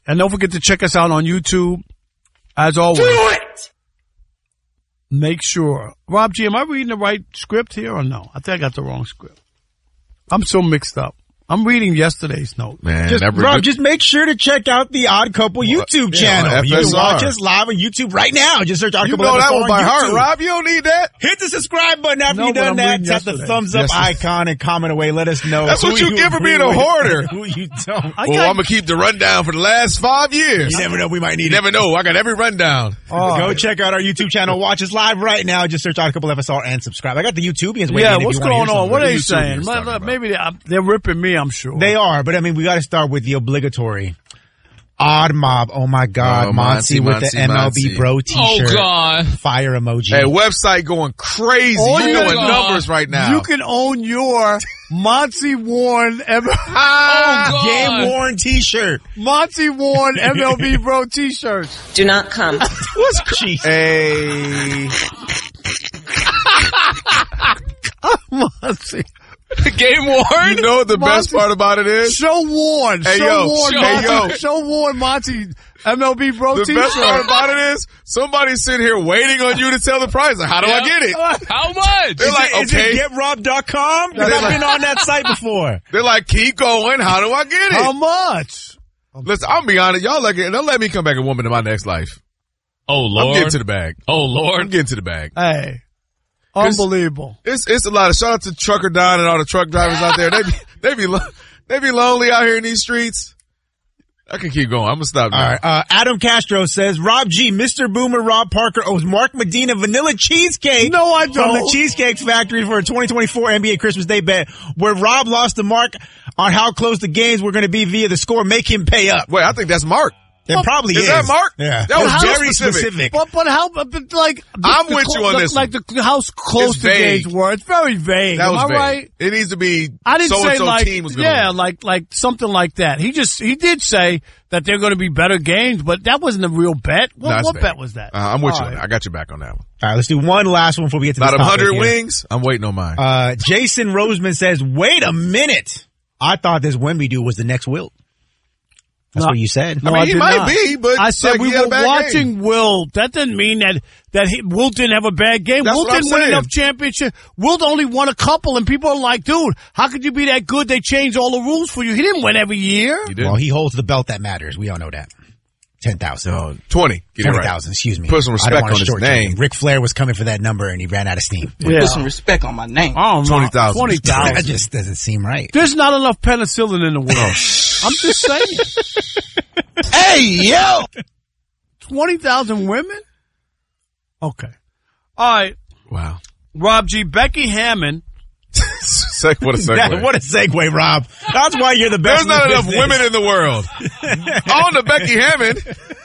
And don't forget to check us out on YouTube. As always. Do it! Make sure. Rob G, am I reading the right script here or no? I think I got the wrong script. I'm so mixed up. I'm reading yesterday's note. Man, just make sure to check out the Odd Couple YouTube channel. You can watch us live on YouTube right now. Just search Odd Couple. You know that one by YouTube. heart, Rob. You don't need that. Hit the subscribe button after you've done that. Tap the thumbs up icon and comment away. Let us know. That's what you get for being a hoarder. Who you don't. I'm going to keep the rundown for the last 5 years. You never know. We might need it. You never know. I got every rundown. Go check out our YouTube channel. Watch us live right now. Just search Odd Couple FSR and subscribe. I got the YouTubians waiting. Yeah, what's going on? What are they saying? Maybe they're ripping me, I'm sure. They are. But I mean, we got to start with the obligatory Odd Mob. Oh my God, Monty with the MLB Bro T-shirt. Oh God, fire emoji. Hey, website going crazy. You're doing numbers right now. You can own your Monty Warren Game worn T-shirt. Monty Warren MLB Bro T-shirts. Do not come. What's crazy? Hey, Monty. Game worn? You know what the best part about it is? Show Warren. Hey, Show Warren Monty MLB Bro The T-shirt. best part about it is somebody's sitting here waiting on you to tell the price. Like, how do I get it? How much? They're like, Is it GetRob.com? Because I've been on that site before. They're like, keep going. How do I get it? How much? Listen, I'll be honest. Y'all like it. Don't let me come back a woman in my next life. Oh Lord. I'm getting to the bag. Oh Lord. I'm getting to the bag. Hey. Unbelievable. It's a lot of shout out to Trucker Don and all the truck drivers out there. They be lonely out here in these streets. I can keep going. I'm gonna stop now. All right. Adam Castro says, Rob G, Mr. Boomer, Rob Parker owes Mark Medina vanilla cheesecake. No, I don't. From the Cheesecake Factory for a 2024 NBA Christmas Day bet where Rob lost to Mark on how close the games were going to be via the score. Make him pay up. Wait, I think that's Mark. It probably is. Is that Mark? Yeah. That was very specific. But how, like, I'm with you on this like how close the games were. It's very vague. That was Am I vague. right? It needs to be I didn't say so-and-so like, team was gonna yeah, win. like something like that. He did say that they're going to be better games, but that wasn't a real bet. What bet was that? I'm with you. All right. I got your back on that one. All right, let's do one last one before we get to this About topic 100 here. wings. I'm waiting on mine. Jason Roseman says, wait a minute. I thought this Wemby dude was the next Wilt. That's what you said. No, I mean, he did might not. be, but I said like, we he had were a bad watching game. Wilt. That didn't mean that Wilt didn't have a bad game. That's Wilt what I'm didn't win saying. enough championship. Wilt only won a couple, and people are like, dude, how could you be that good? They changed all the rules for you. He didn't win every year. He did. Well, he holds the belt that matters. We all know that. 10,000. No, 20. Get it right. 20,000, excuse me. Put some I respect don't wanna on his shortchange name. him. Ric Flair was coming for that number and he ran out of steam. Yeah. Put some respect on my name. Oh, 20,000. 20,000. That just doesn't seem right. There's not enough penicillin in the world. I'm just saying. Hey, yo! 20,000 women? Okay. All right. Wow. Rob G. Becky Hammond. What a segue. What a segue, Rob. That's why you're the best. There's not in the enough business. women in the world. On to Becky Hammond.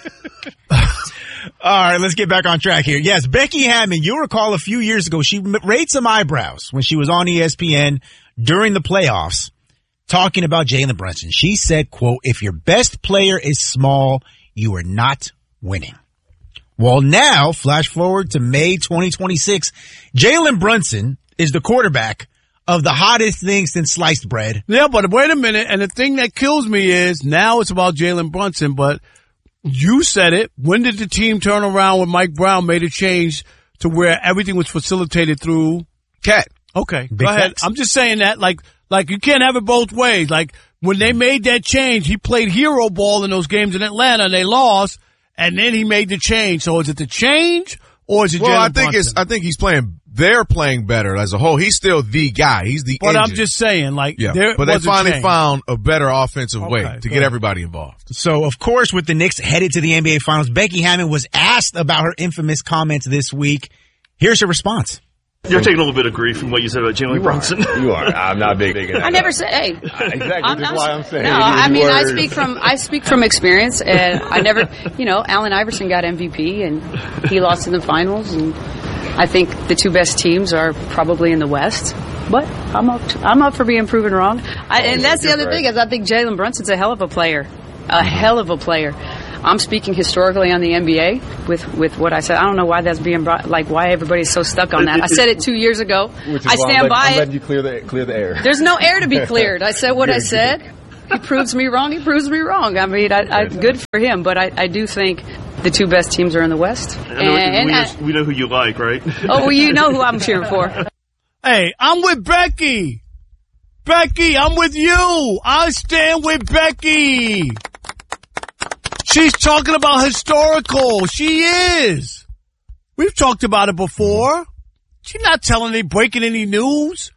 All right, let's get back on track here. Yes, Becky Hammond, you'll recall a few years ago, she raised some eyebrows when she was on ESPN during the playoffs talking about Jalen Brunson. She said, quote, if your best player is small, you are not winning. Well, now, flash forward to May 2026, Jalen Brunson is the quarterback of the hottest thing since sliced bread. Yeah, but wait a minute. And the thing that kills me is now it's about Jalen Brunson, but you said it. When did the team turn around when Mike Brown made a change to where everything was facilitated through Cat? Okay, Big go ahead. facts. I'm just saying that like you can't have it both ways. Like when they made that change, he played hero ball in those games in Atlanta and they lost, and then he made the change. So is it the change or is it Well, Jalen Brunson? I think he's playing. They're playing better as a whole. He's still the guy. He's the But engine. I'm just saying, like, Yeah, there but they was a finally change. found a better offensive way Okay, to go get ahead. everybody involved. So, of course, with the Knicks headed to the NBA Finals, Becky Hammond was asked about her infamous comments this week. Here's her response. You're taking a little bit of grief from what you said about Jalen Brunson. You are. I'm not big. I never say, hey. Exactly. That's why I'm saying. No, I mean, I speak from experience, and I never, Allen Iverson got MVP, and he lost in the finals, and I think the two best teams are probably in the West. But I'm up for being proven wrong. And that's the other thing is I think Jalen Brunson's a hell of a player, I'm speaking historically on the NBA with what I said. I don't know why that's being brought, like why everybody's so stuck on that. I said it 2 years ago. Which is I stand by I'm it. letting you clear the air. There's no air to be cleared. I said what I said. he proves me wrong. He proves me wrong. I mean, good for him. But I do think the two best teams are in the West. We know who you like, right? Oh, well, you know who I'm cheering for. Hey, I'm with Becky. Becky, I'm with you. I stand with Becky. She's talking about historical. She is. We've talked about it before. She's not breaking any news.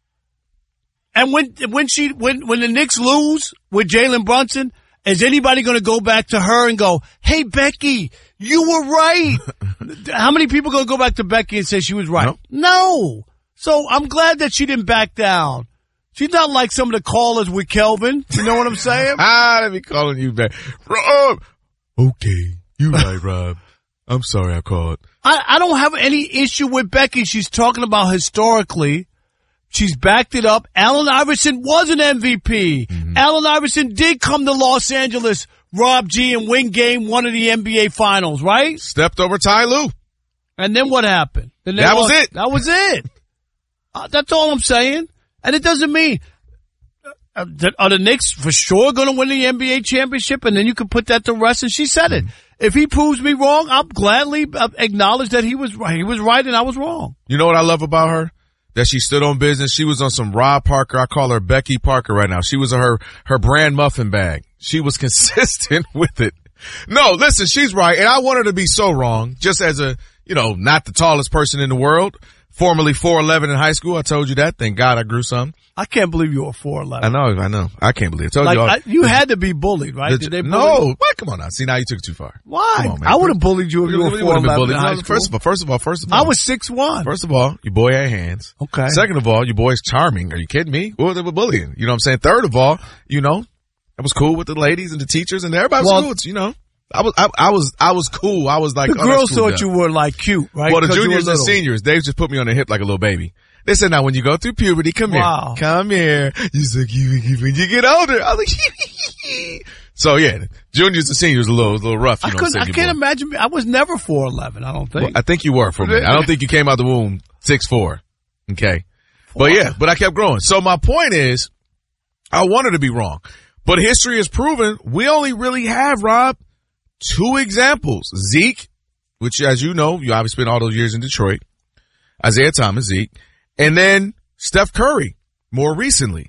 And when the Knicks lose with Jalen Brunson, is anybody going to go back to her and go, "Hey, Becky, you were right"? How many people going to go back to Becky and say she was right? No. So I'm glad that she didn't back down. She's not like some of the callers with Kelvin. You know what I'm saying? Let me calling you back. Rob. Okay. You right, Rob. I'm sorry I called. I don't have any issue with Becky. She's talking about historically. She's backed it up. Allen Iverson was an MVP. Mm-hmm. Allen Iverson did come to Los Angeles, Rob G, and win game 1 of the NBA Finals, right? Stepped over Ty Lue. And then what happened? That was it. That was it. That's all I'm saying. And it doesn't mean are the Knicks for sure going to win the NBA championship, and then you can put that to rest. And she said it. If he proves me wrong, I'll gladly acknowledge that he was right. He was right and I was wrong. You know what I love about her? That she stood on business. She was on some Rob Parker. I call her Becky Parker right now. She was on her brand muffin bag. She was consistent with it. No, listen, she's right. And I want her to be so wrong. Just as not the tallest person in the world. Formerly 4'11" in high school. I told you that. Thank God I grew some. I can't believe you were 4'11". I know. I can't believe it. I told you had to be bullied, right? Did they bully you? No. Come on now. See, now you took it too far. Why? Come on, man. I would have bullied you if you were 4'11" in high school. First of all. I was 6'1". First of all, your boy had hands. Okay. Second of all, your boy's charming. Are you kidding me? Well, they were bullying. You know what I'm saying? Third of all, I was cool with the ladies and the teachers and everybody was cool. I was cool. I was like, the girls thought you were like cute, right? Well, the juniors and seniors, they just put me on their hip like a little baby. They said, now when you go through puberty, come here. You said, when you get older. I was like, so yeah, juniors and seniors a little rough. I can't imagine. I was never 4'11". I don't think. Well, I think you were for a minute. I don't think you came out the womb 6'4". Okay. But I kept growing. So my point is, I wanted to be wrong, but history has proven we only really have, Rob, 2 examples. Zeke, which as you know, you obviously spent all those years in Detroit. Isaiah Thomas, Zeke. And then Steph Curry, more recently.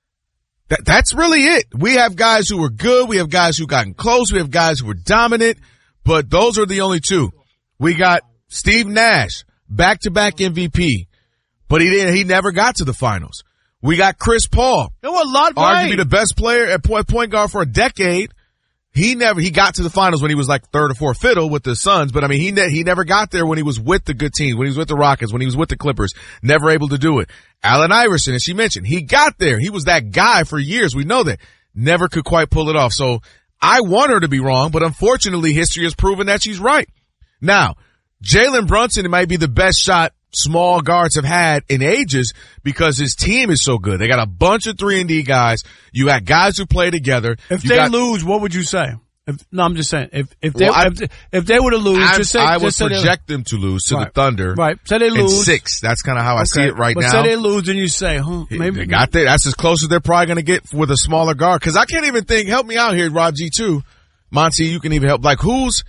That's really it. We have guys who were good. We have guys who gotten close. We have guys who were dominant. But those are the only 2. We got Steve Nash, back-to-back MVP. But he never got to the finals. We got Chris Paul. There were a lot, arguably the best player at point guard for a decade. He got to the finals when he was like third or fourth fiddle with the Suns, but I mean, he never got there when he was with the good teams, when he was with the Rockets, when he was with the Clippers, never able to do it. Allen Iverson, as she mentioned, he got there. He was that guy for years. We know that. Never could quite pull it off. So I want her to be wrong, but unfortunately history has proven that she's right. Now, Jalen Brunson might be the best shot small guards have had in ages because his team is so good. They got a bunch of 3-and-D guys. You got guys who play together. If they lose, what would you say? I'm just saying. If they were to lose, I would project them to lose to the Thunder. Right. Say they lose. In 6. That's kind of how I see it right now. But say they lose, and you say, maybe they got there. That's as close as they're probably going to get with a smaller guard. Because I can't even think. Help me out here, Rob G too. Monty, you can even help. Like who's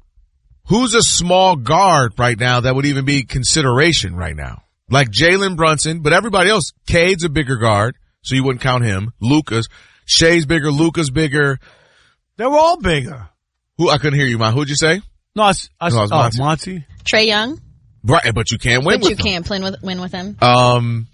a small guard right now that would even be consideration right now? Like Jalen Brunson, but everybody else. Cade's a bigger guard, so you wouldn't count him. Lucas, Shea's bigger. Luka's bigger. They were all bigger. Who? I couldn't hear you, man. Who'd you say? No, I was Monty. Trae Young. Right, but you can't win with him. But you can't win with him. I'm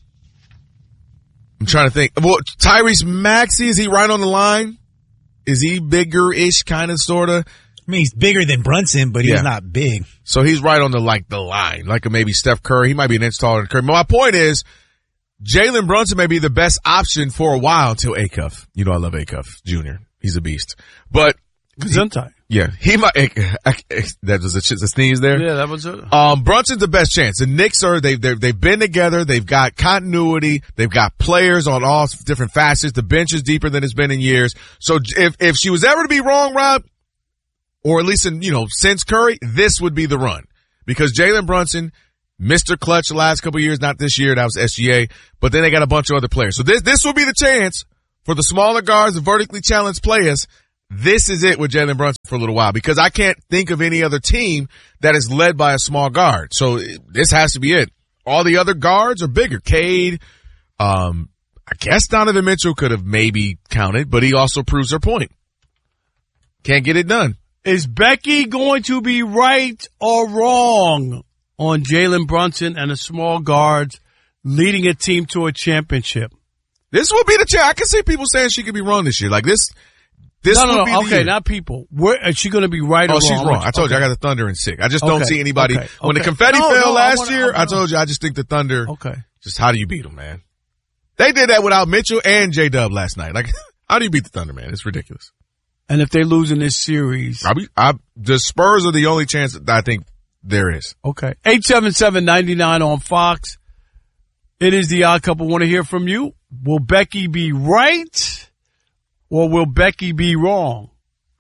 trying to think. Well, Tyrese Maxey, is he right on the line? Is he bigger-ish, kind of, sort of? I mean, he's bigger than Brunson, but he's not big. So he's right on the line, like maybe Steph Curry. He might be an inch taller than Curry. But my point is, Jalen Brunson may be the best option for a while until Acuff. You know I love Acuff Jr. He's a beast. But Gesundheit. Yeah, he might. That was a sneeze there. Yeah, that was it. Brunson's the best chance. The Knicks they've been together. They've got continuity. They've got players on all different facets. The bench is deeper than it's been in years. So if she was ever to be wrong, Rob, or at least since Curry, this would be the run because Jalen Brunson, Mr. Clutch the last couple of years, not this year. That was SGA. But then they got a bunch of other players. So this will be the chance for the smaller guards, the vertically challenged players, this is it with Jalen Brunson for a little while because I can't think of any other team that is led by a small guard. So this has to be it. All the other guards are bigger. Cade, I guess Donovan Mitchell could have maybe counted, but he also proves her point. Can't get it done. Is Becky going to be right or wrong on Jalen Brunson and the small guards leading a team to a championship? This will be the chance. I can see people saying she could be wrong this year. Like this no, would be the okay, year. Not people. Is she going to be right or wrong? Oh, she's wrong. I told you I got the Thunder in 6. I just don't see anybody. When the confetti fell last year, I told you I just think the Thunder. Okay. Just how do you beat them, man? They did that without Mitchell and J-Dub last night. Like, how do you beat the Thunder, man? It's ridiculous. And if they lose in this series, the Spurs are the only chance that I think there is. Okay. 877-99 on Fox. It is the Odd Couple. Want to hear from you. Will Becky be right or will Becky be wrong?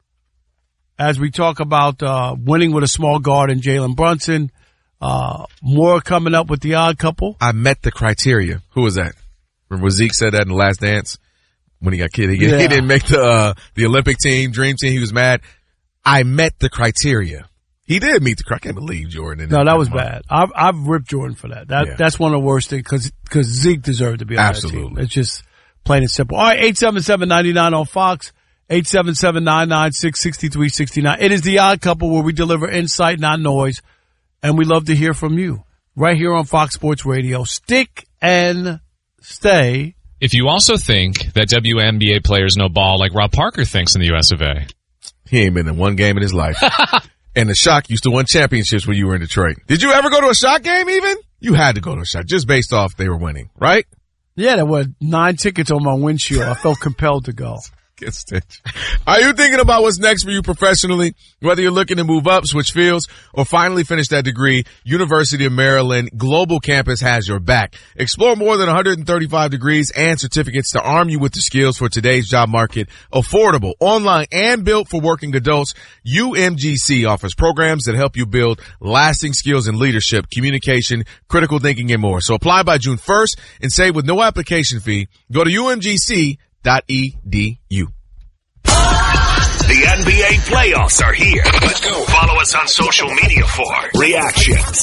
As we talk about winning with a small guard and Jalen Brunson, more coming up with the Odd Couple. I met the criteria. Who was that? Remember when Zeke said that in The Last Dance? When he got kidded, he didn't make the Olympic team, dream team. He was mad. I met the criteria. He did meet the criteria. I can't believe Jordan. No, that was bad. I've ripped Jordan for that. That's one of the worst things because Zeke deserved to be on that team. It's just plain and simple. All right, 877-99 on Fox, 877-996-6369. It is the Odd Couple where we deliver insight, not noise, and we love to hear from you right here on Fox Sports Radio. Stick and stay. If you also think that WNBA players know ball like Rob Parker thinks in the US of A. He ain't been in one game in his life. And the Shock used to win championships when you were in Detroit. Did you ever go to a Shock game even? You had to go to a Shock just based off they were winning, right? Yeah, there were 9 tickets on my windshield. I felt compelled to go. Get stitched. Are you thinking about what's next for you professionally? Whether you're looking to move up, switch fields, or finally finish that degree, University of Maryland Global Campus has your back. Explore more than 135 degrees and certificates to arm you with the skills for today's job market. Affordable, online, and built for working adults, UMGC offers programs that help you build lasting skills in leadership, communication, critical thinking, and more. So apply by June 1st and save with no application fee. Go to UMGC.edu. The NBA playoffs are here. Let's go. Follow us on social media for reactions.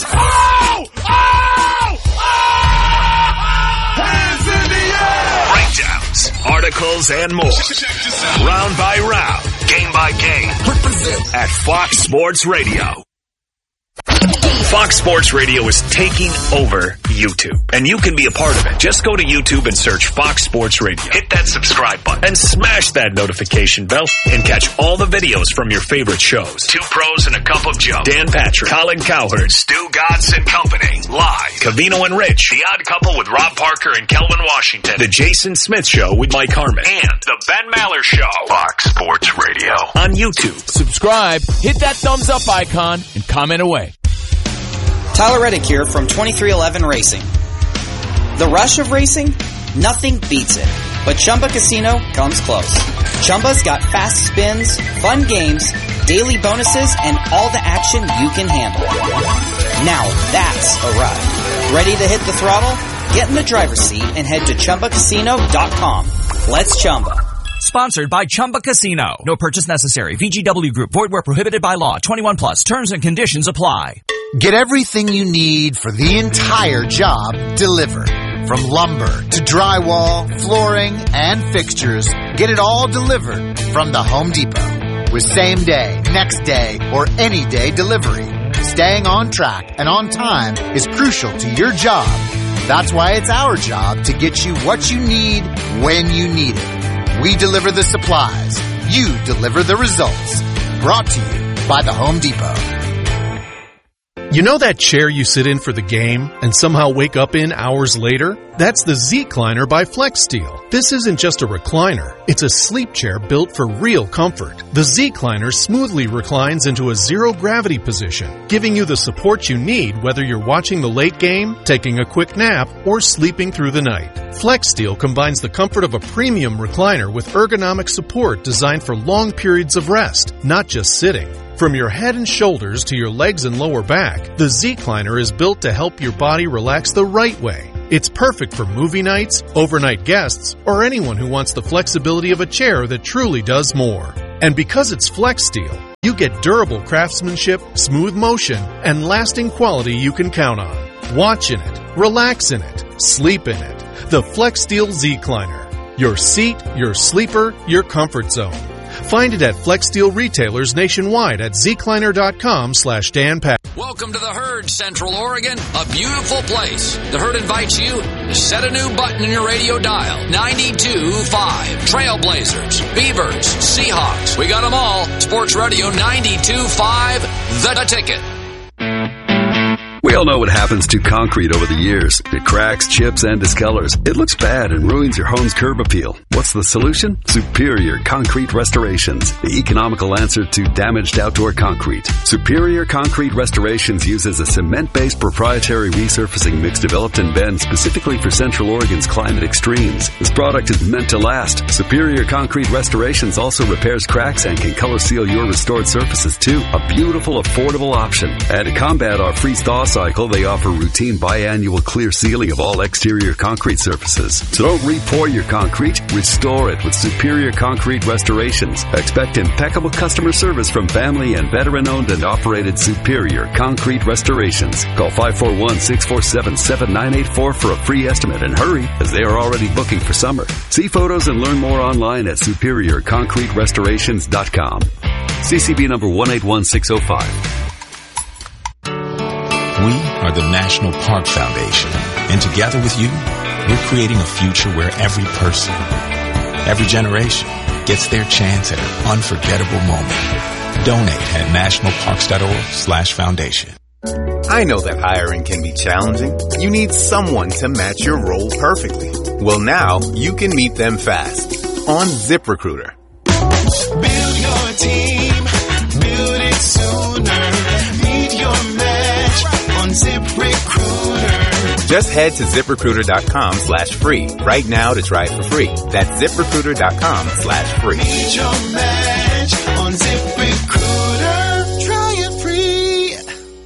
Hands in the air. Breakdowns, articles, and more. Round by round, game by game. At Fox Sports Radio. Fox Sports Radio is taking over YouTube, and you can be a part of it. Just go to YouTube and search Fox Sports Radio. Hit that subscribe button and smash that notification bell and catch all the videos from your favorite shows. Two Pros and a Cup of Joe. Dan Patrick, Colin Cowherd, Stu Gatz and Company. Live. Covino and Rich. The Odd Couple with Rob Parker and Kelvin Washington. The Jason Smith Show with Mike Harmon. And the Ben Maller Show. Fox Sports Radio. On YouTube. Subscribe, hit that thumbs up icon, and comment away. Tyler Reddick here from 2311 Racing. The rush of racing? Nothing beats it. But Chumba Casino comes close. Chumba's got fast spins, fun games, daily bonuses, and all the action you can handle. Now that's a ride. Ready to hit the throttle? Get in the driver's seat and head to ChumbaCasino.com. Let's Chumba. Sponsored by Chumba Casino. No purchase necessary. VGW Group. Void where prohibited by law. 21 plus. Terms and conditions apply. Get everything you need for the entire job delivered. From lumber to drywall, flooring, and fixtures, get it all delivered from the Home Depot. With same day, next day, or any day delivery. Staying on track and on time is crucial to your job. That's why it's our job to get you what you need when you need it. We deliver the supplies. You deliver the results. Brought to you by the Home Depot. You know that chair you sit in for the game and somehow wake up in hours later? That's the Z-Cliner by FlexSteel. This isn't just a recliner. It's a sleep chair built for real comfort. The Z-Cliner smoothly reclines into a zero-gravity position, giving you the support you need whether you're watching the late game, taking a quick nap, or sleeping through the night. FlexSteel combines the comfort of a premium recliner with ergonomic support designed for long periods of rest, not just sitting. From your head and shoulders to your legs and lower back, the Z-Cliner is built to help your body relax the right way. It's perfect for movie nights, overnight guests, or anyone who wants the flexibility of a chair that truly does more. And because it's Flex Steel, you get durable craftsmanship, smooth motion, and lasting quality you can count on. Watch in it, relax in it, sleep in it. The Flex Steel Z-Cliner. Your seat, your sleeper, your comfort zone. Find it at Flex Steel retailers nationwide at zcliner.com/Dan Pat. Welcome to the Herd, Central Oregon, a beautiful place. The Herd invites you to set a new button in your radio dial. 92.5. Trailblazers, Beavers, Seahawks. We got them all. Sports Radio 92.5, The Ticket. We all know what happens to concrete over the years. It cracks, chips, and discolors. It looks bad and ruins your home's curb appeal. What's the solution? Superior Concrete Restorations, the economical answer to damaged outdoor concrete. Superior Concrete Restorations uses a cement-based proprietary resurfacing mix developed in Bend specifically for Central Oregon's climate extremes. This product is meant to last. Superior Concrete Restorations also repairs cracks and can color seal your restored surfaces too. A beautiful, affordable option. And to combat our freeze-thaw cycle, they offer routine biannual clear sealing of all exterior concrete surfaces. So don't re-pour your concrete, restore it with Superior Concrete Restorations. Expect impeccable customer service from family and veteran-owned and operated Superior Concrete Restorations. Call 541-647-7984 for a free estimate and hurry, as they are already booking for summer. See photos and learn more online at superiorconcreterestorations.com. CCB number 181605. We are the National Park Foundation, and together with you, we're creating a future where every person, every generation gets their chance at an unforgettable moment. Donate at nationalparks.org/foundation. I know that hiring can be challenging. You need someone to match your role perfectly. Well, now you can meet them fast on ZipRecruiter. Build your team, build it sooner. Meet your match on ZipRecruiter. Just head to ZipRecruiter.com/free right now to try it for free. That's ZipRecruiter.com/free. Meet your match on ZipRecruiter. Try it free.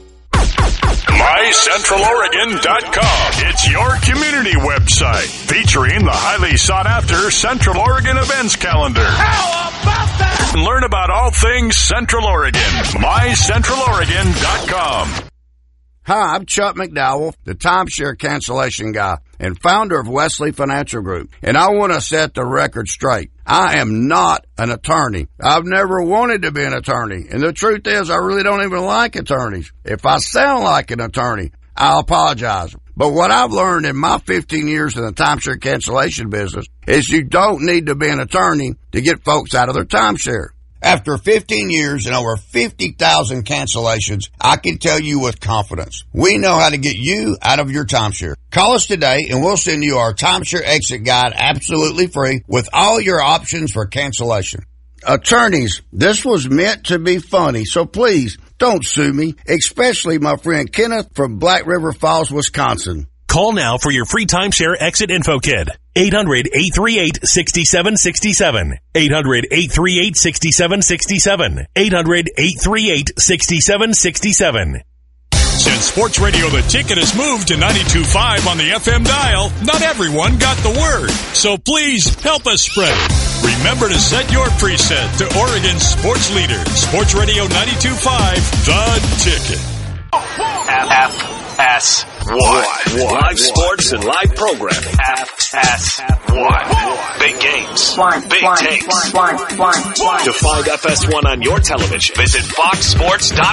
MyCentralOregon.com. It's your community website featuring the highly sought after Central Oregon events calendar. How about that? And learn about all things Central Oregon. MyCentralOregon.com. Hi, I'm Chuck McDowell, the timeshare cancellation guy and founder of Wesley Financial Group. And I want to set the record straight. I am not an attorney. I've never wanted to be an attorney. And the truth is, I really don't even like attorneys. If I sound like an attorney, I'll apologize. But what I've learned in my 15 years in the timeshare cancellation business is you don't need to be an attorney to get folks out of their timeshare. After 15 years and over 50,000 cancellations, I can tell you with confidence, we know how to get you out of your timeshare. Call us today and we'll send you our timeshare exit guide absolutely free with all your options for cancellation. Attorneys, this was meant to be funny, so please don't sue me, especially my friend Kenneth from Black River Falls, Wisconsin. Call now for your free timeshare exit info kit. 800-838-6767. 800-838-6767. 800-838-6767. Since Sports Radio The Ticket has moved to 92.5 on the FM dial, not everyone got the word. So please help us spread it. Remember to set your preset to Oregon's sports leader, Sports Radio 92.5, The Ticket. FS1. Live sports and live programming. FS1. Big games. Big takes. To find FS1 on your television, visit foxsports.com.